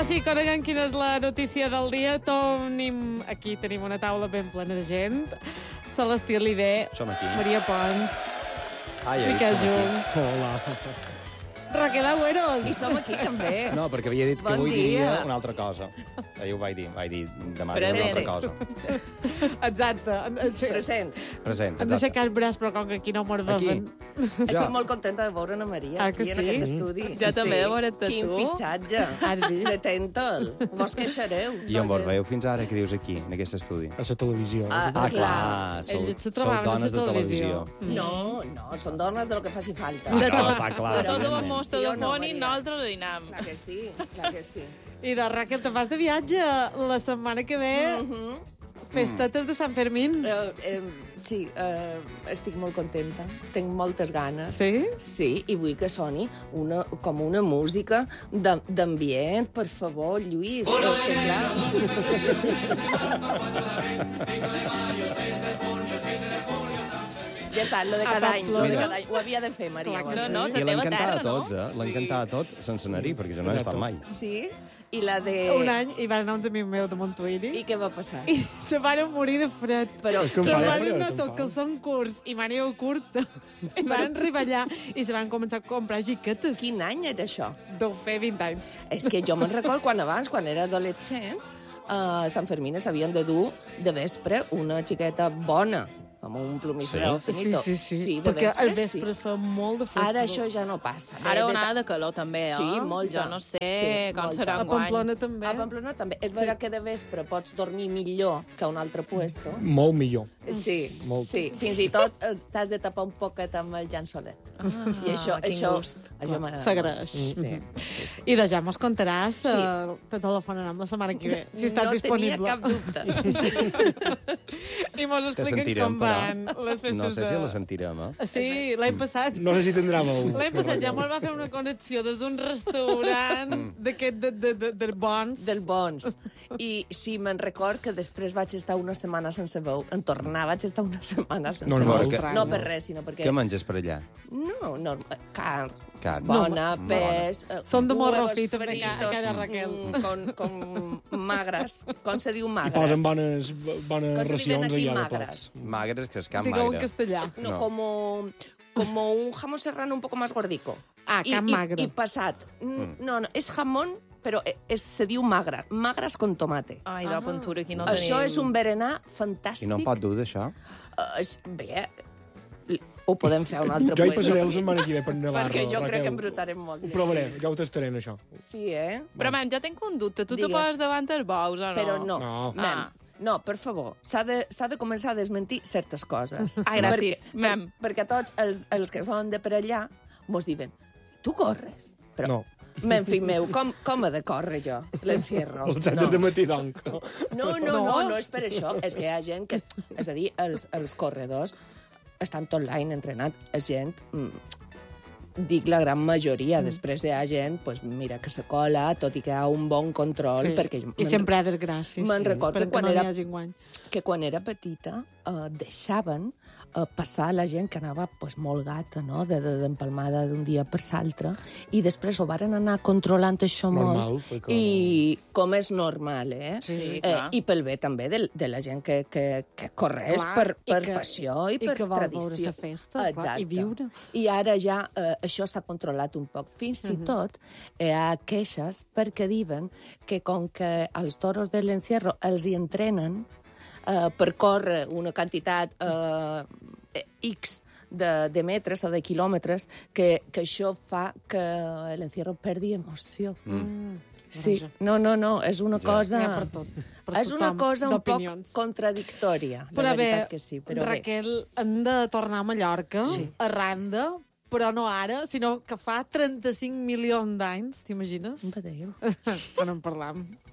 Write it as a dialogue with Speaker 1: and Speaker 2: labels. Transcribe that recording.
Speaker 1: sí, coneguem quina és la notícia del dia. Aquí tenim una taula ben plena de gent. Celestí Oliver,
Speaker 2: Som aquí.
Speaker 1: Maria Pons,
Speaker 2: Ai,
Speaker 1: Miquel
Speaker 2: som aquí.
Speaker 1: Jung,
Speaker 3: Hola.
Speaker 1: Raquel Agüeros.
Speaker 4: I som aquí, també.
Speaker 2: No, perquè havia dit que
Speaker 4: Bon
Speaker 2: avui
Speaker 4: dia.
Speaker 2: diria una altra cosa. Ahir ho vaig dir demà diré una altra cosa.
Speaker 1: Exacte.
Speaker 4: Present.
Speaker 2: Present,
Speaker 1: Hem d'aixecar
Speaker 2: exacte.
Speaker 1: el braç, però com que aquí no m'ho
Speaker 2: Aquí.
Speaker 1: veuen.
Speaker 4: Estic molt contenta de veure Ana Maria
Speaker 1: Ah, que
Speaker 4: aquí en
Speaker 1: sí?
Speaker 4: aquest estudi.
Speaker 5: Jo també de veure't a
Speaker 4: Quin
Speaker 5: tu.
Speaker 4: fitxatge.
Speaker 1: Has vist?
Speaker 4: De Tentol. Vos queixareu.
Speaker 2: I on vos veieu fins ara, que dius aquí, en aquest estudi?
Speaker 3: A la televisió.
Speaker 4: Ah,
Speaker 2: Ah,
Speaker 4: clar.
Speaker 2: clar,
Speaker 1: Ells se
Speaker 2: sou
Speaker 1: trobaven a
Speaker 2: dones
Speaker 1: la
Speaker 2: de
Speaker 1: televisió.
Speaker 2: televisió.
Speaker 4: No, són dones de lo que faci falta.
Speaker 2: Ah, no, està clar.
Speaker 5: Però tu
Speaker 2: evidentment.
Speaker 5: mos
Speaker 4: Sí o no,
Speaker 5: telefoni,
Speaker 4: Maria?
Speaker 5: nosaltres hi anem.
Speaker 4: Clar que sí, clar que sí.
Speaker 1: I de Raquel, te vas de viatge la setmana que ve. Festetes de Sant Fermín.
Speaker 4: Sí, estic molt contenta. Tinc moltes ganes.
Speaker 1: Sí?
Speaker 4: Sí, i vull que soni com una música d'ambient, per favor, Lluís. És que, clar... Ja està, lo de cada any, lo de cada any. Ho havia de fer, Maria.
Speaker 1: Clar que
Speaker 4: vols dir?
Speaker 5: No,
Speaker 2: I
Speaker 5: la
Speaker 2: l'han
Speaker 5: teva
Speaker 2: cantat a
Speaker 5: terra, no?
Speaker 2: tots, L'han cantat a tots sense anar-hi, perquè jo no he estat mai.
Speaker 4: Sí? I la de...
Speaker 1: Un any hi van anar uns amics meus de Montuïri
Speaker 4: I què va passar?
Speaker 1: i se van morir de fred.
Speaker 4: Però
Speaker 3: És que em
Speaker 1: Se
Speaker 3: fa de
Speaker 1: van
Speaker 3: fred,
Speaker 1: anar
Speaker 3: em
Speaker 1: tot
Speaker 3: fa.
Speaker 1: que són curts i màniga curta. I van arribar allà i se van començar a comprar jiquetes.
Speaker 4: quin any era això?
Speaker 1: Deu fer 20 anys.
Speaker 4: És que jo me'n record quan abans, quan era adolescent, a Sant Fermín s'havien de dur de vespre una xiqueta bona, amb un plomissero finito. Sí, de
Speaker 1: perquè al
Speaker 4: vespre,
Speaker 1: vespre fa molt de fred.
Speaker 4: Ara això ja no passa.
Speaker 5: Ara ho anava de calor, també,
Speaker 4: Sí,
Speaker 5: eh?
Speaker 4: molta.
Speaker 5: Jo no sé
Speaker 4: Sí,
Speaker 5: com
Speaker 4: molta.
Speaker 5: serà
Speaker 1: A
Speaker 5: enguany.
Speaker 1: Pamplona també.
Speaker 4: A Pamplona també. És veritat que de vespre pots dormir millor que a un altre puesto.
Speaker 3: Molt millor.
Speaker 4: Sí,
Speaker 3: Molt.
Speaker 4: sí. Fins i tot t'has de tapar un poquet amb el llençolet. I això m'agrada.
Speaker 1: S'agraeix.
Speaker 4: Sí, sí, sí.
Speaker 1: I de ja mos contaràs,
Speaker 4: Sí.
Speaker 1: te telefonarem la setmana que ve, si estàs
Speaker 4: no
Speaker 1: disponible.
Speaker 4: tenia cap dubte.
Speaker 1: I mos
Speaker 2: Te
Speaker 1: expliquen
Speaker 2: sentirem,
Speaker 1: com van
Speaker 2: però.
Speaker 1: les festes
Speaker 2: No sé si
Speaker 1: de...
Speaker 2: la sentirem, eh?
Speaker 1: Sí, l'any passat.
Speaker 3: No sé si tindrà veu.
Speaker 1: L'any passat ja mos va fer una connexió des d'un restaurant d'aquest de bons.
Speaker 4: Del bons. I sí, me'n record que després vaig estar una setmana sense veu. En tornar vaig estar una setmana sense
Speaker 3: Normal.
Speaker 4: veu.
Speaker 2: Que-
Speaker 4: No per res, sinó perquè...
Speaker 2: Què menges per allà?
Speaker 4: No, carn.
Speaker 2: Carn.
Speaker 4: Bona,
Speaker 2: No,
Speaker 4: pes...
Speaker 1: Són de morro
Speaker 4: huevos
Speaker 1: fi, també,
Speaker 4: fritos,
Speaker 1: aquella Raquel.
Speaker 4: con magres. Com se diu
Speaker 3: I
Speaker 4: magres?
Speaker 3: posen bones
Speaker 4: Com se diuen
Speaker 3: racions
Speaker 4: aquí
Speaker 3: allà de
Speaker 4: magres?
Speaker 3: tots.
Speaker 2: Magres, que és camp
Speaker 1: Digue-ho en
Speaker 2: magre.
Speaker 1: castellà.
Speaker 4: No,
Speaker 2: No.
Speaker 4: como un jamón serrano un poco más gordico.
Speaker 1: Ah, can magre.
Speaker 4: I passat. No, és jamón, però se diu magre. Magres con tomate.
Speaker 5: Ai, de pintura, aquí no
Speaker 4: Això
Speaker 5: tenim.
Speaker 4: és un berenar
Speaker 2: I
Speaker 4: fantàstic.
Speaker 2: no em pot dur d'això?
Speaker 4: Bé, ho podem fer un altre
Speaker 3: Jo hi
Speaker 4: puesto.
Speaker 3: passaré la setmana que ve per Navarro.
Speaker 4: Perquè jo crec
Speaker 3: Raquel.
Speaker 4: que embrutarem molt.
Speaker 3: Ho provaré, ja ho tastaré, en això.
Speaker 4: Sí, eh?
Speaker 5: Però, man, jo tinc un dubte. Tu te
Speaker 4: Digues.
Speaker 5: poses davant els bous, o no?
Speaker 4: Però no.
Speaker 3: No.
Speaker 4: Mem,
Speaker 5: Ah.
Speaker 4: no, per favor, s'ha de començar a desmentir certes coses.
Speaker 5: Ai, gràcies, mem.
Speaker 4: Perquè tots els que són de per allà mos diuen, tu corres? Però,
Speaker 3: No.
Speaker 4: Men, fill meu, com ha de córrer jo, l'encierro?
Speaker 3: Els 7 de matí, doncs.
Speaker 4: No, és per això. És que hi ha gent que... És a dir, els corredors estan tot l'any entrenat. És gent... dic la gran majoria. Després hi ha gent, pues, mira, que se cola, tot i que hi ha un bon control.
Speaker 1: Sí.
Speaker 4: Perquè
Speaker 1: I sempre hi ha desgràcies.
Speaker 4: Me'n recordo
Speaker 1: perquè
Speaker 4: quan
Speaker 1: no
Speaker 4: era-
Speaker 1: n'hi hagi enguany.
Speaker 4: que quan era petita deixaven passar la gent que anava pues, molt gata, no? d'empalmada d'un dia per l'altre, i després ho varen anar controlant això
Speaker 3: Normal,
Speaker 4: molt,
Speaker 3: perquè-
Speaker 4: i com és normal,
Speaker 5: Sí, clar.
Speaker 4: I pel bé també de la gent que corres
Speaker 1: Clar,
Speaker 4: per
Speaker 1: i que-
Speaker 4: passió i per
Speaker 1: que vol
Speaker 4: tradició.
Speaker 1: veure la festa, clar, i viure.
Speaker 4: I ara ja això s'ha controlat un poc. Fins i tot hi ha queixes perquè diuen que com que als toros de l'encierro els hi entrenen per córrer una quantitat X de metres o de quilòmetres, que això fa que l'encierro perdi emoció. Sí, no, és una cosa...
Speaker 1: N'hi ha per tot, per
Speaker 4: És una
Speaker 1: tothom,
Speaker 4: cosa un poc
Speaker 1: d'opinions.
Speaker 4: contradictòria, la
Speaker 1: Però bé,
Speaker 4: veritat que sí. Però bé.
Speaker 1: Raquel, hem de tornar a Mallorca, a Randa, però no ara, sinó que fa 35 milions d'anys, t'imagines?
Speaker 4: Un patell.
Speaker 1: Quan en parlam.